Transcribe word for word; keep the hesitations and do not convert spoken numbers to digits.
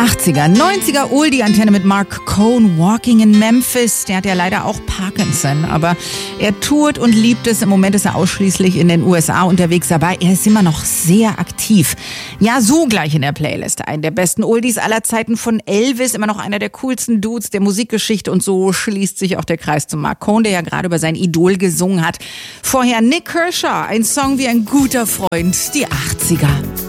achtziger, neunziger Oldie-Antenne mit Mark Cohn, Walking in Memphis. Der hat ja leider auch Parkinson, aber er tourt und liebt es. Im Moment ist er ausschließlich in den U S A unterwegs, aber er ist immer noch sehr aktiv. Ja, so gleich in der Playlist. Einen der besten Oldies aller Zeiten von Elvis, immer noch einer der coolsten Dudes der Musikgeschichte, und so schließt sich auch der Kreis zu Mark Cohn, der ja gerade über sein Idol gesungen hat. Vorher Nik Kershaw, ein Song wie ein guter Freund, die achtziger.